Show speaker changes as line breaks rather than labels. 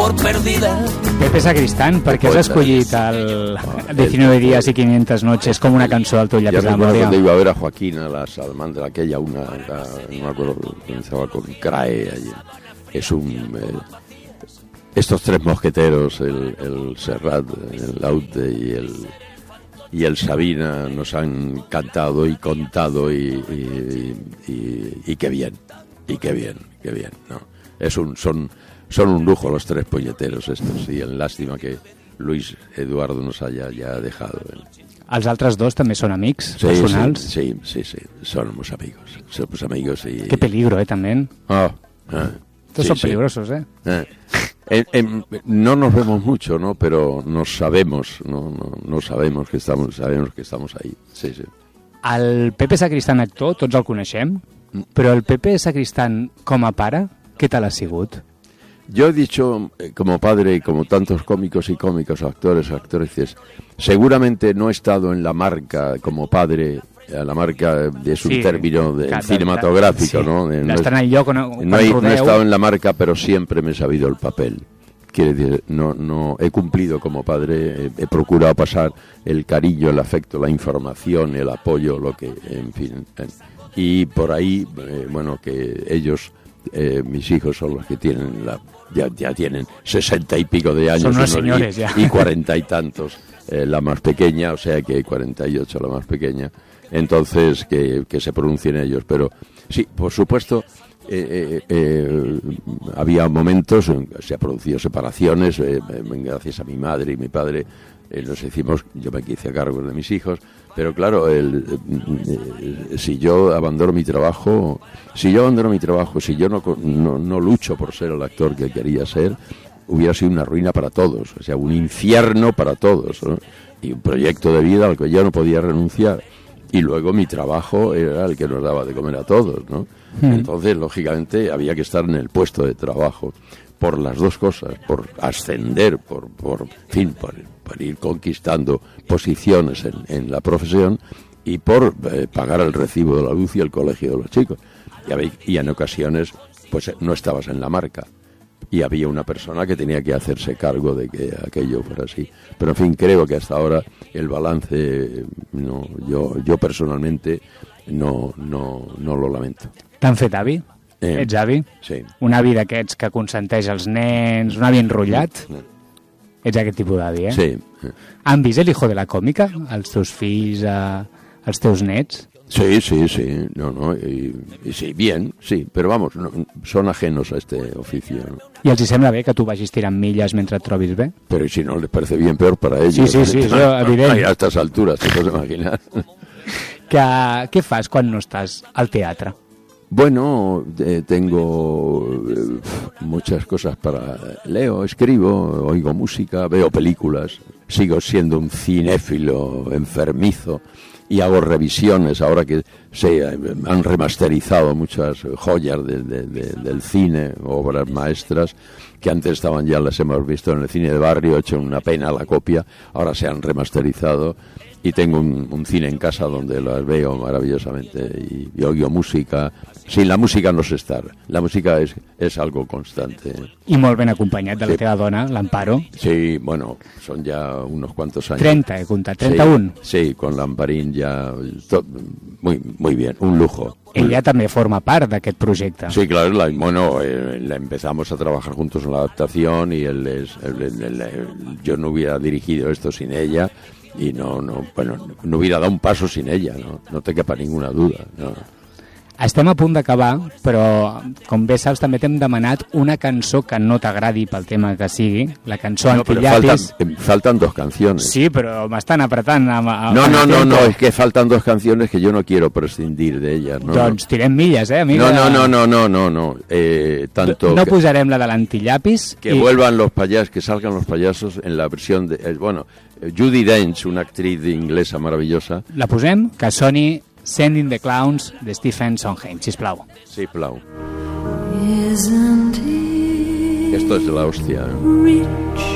por perdida.
Pepe Sacristán, per què has escollit el 19 días y 500 noches como una cançó del teu llapis de la memòria?
Cuando iba a ver a Joaquín a la salamandra, aquella, no me acuerdo, comenzaba con CRAE allí. Es estos tres mosqueteros, el Serrat, el Laute y el Sabina, nos han cantado y contado y qué bien, ¿no? Son un lujo los tres polleteros estos, y lástima que Luis Eduardo nos haya ya dejado.
Els altres dos també són amics personals?
Sí, somos amigos y...
Qué peligro, también. Estos son peligrosos,
no nos vemos mucho, ¿no? Pero nos sabemos, no sabemos que estamos ahí. Sí.
El Pepe Sacristán actor, tots el coneixem, però el Pepe Sacristán com a pare, què tal ha sigut?
Yo he dicho, como padre y como tantos cómicos y cómicas, actores, actrices, seguramente no he estado en la marca como padre. La marca es un término cinematográfico, ¿no? No he estado en la marca, pero siempre me he sabido el papel. Quiere decir, no he cumplido como padre, he procurado pasar el cariño, el afecto, la información, el apoyo, lo que, en fin. Y por ahí, bueno, que ellos, mis hijos son los que tienen ya tienen 60 y pico de años.
Son unos señores ya.
Y 40 y tantos la más pequeña, o sea que 48 la más pequeña. Entonces que se pronuncien ellos, pero sí, por supuesto, había momentos en que se han producido separaciones, gracias a mi madre y mi padre nos hicimos, yo me hice a cargo de mis hijos, pero claro, si yo abandono mi trabajo, si yo no lucho por ser el actor que quería ser, hubiera sido una ruina para todos, o sea, un infierno para todos, ¿no? Y un proyecto de vida al que yo no podía renunciar. Y luego mi trabajo era el que nos daba de comer a todos, ¿no? Entonces, lógicamente, había que estar en el puesto de trabajo por las dos cosas, por ascender, por ir conquistando posiciones en la profesión y por pagar el recibo de la luz y el colegio de los chicos. Y en ocasiones, pues no estabas en la marca. Y había una persona que tenía que hacerse cargo de que aquello fuera así. Pero en fin, creo que hasta ahora el balance, yo personalmente no lo lamento.
T'han fet avi? Ets avi?
Sí.
Un avi d'aquests que consenteix els nens, un avi enrotllat? Ets aquest tipus d'avi,
Sí.
Han vist El hijo de la còmica? Els teus fills, els teus nets?
Sí, y sí, bien, sí, pero vamos, son ajenos a este oficio, ¿no?
I els hi sembla bé que tu vagis tirant milles mentre et trobis bé?
Pero si no les parece bien, peor para ellos.
Sí, eso evident.
A estas alturas, te puedes imaginar.
Què fas quan no estàs al teatre?
Bueno, tengo muchas cosas leo, escribo, oigo música, veo películas, sigo siendo un cinéfilo enfermizo y hago revisiones ahora que se han remasterizado muchas joyas del cine, obras maestras que antes ya las hemos visto en el cine de barrio, hecho una pena la copia, ahora se han remasterizado. Y tengo un cine en casa donde las veo maravillosamente y oigo música. Sin la música no sé estar. La música es algo constante.
I molt ben acompanyat de la teva dona, l'Amparo.
Sí, bueno, son ya unos cuantos años.
30, he contat, 31.
Sí, con l'Amparín ya muy bien, un lujo.
Ella també forma part d'aquest projecte.
Sí, claro, la empezamos a trabajar juntos en la adaptación y yo no hubiera dirigido esto sin ella. Y no hubiera dado un paso sin ella, no te quepa ninguna duda. No.
Estem a punt d'acabar, però com bé saps també t'hem demanat una cançó que no t'agradi pel tema que sigui, la cançó Antillapis.
Faltan dos canciones.
Sí, però m'estan apretant.
No, es que faltan dos canciones que yo no quiero prescindir de ellas.
Doncs tirem milles, amiga.
No.
No posarem la de l'Antillapis.
Que vuelvan los payasos, que salgan los payasos en la versión de... Judi Dench, una actriz inglesa maravillosa.
La posem? Que soni Sending the Clowns de Stephen Sondheim, sisplau.
Sí, plau. Esto es de la hostia.